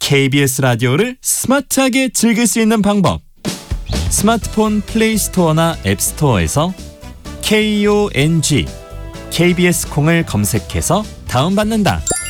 KBS 라디오를 스마트하게 즐길 수 있는 방법. 스마트폰 플레이스토어나 앱스토어에서 KONG KBS 콩을 검색해서 다운받는다.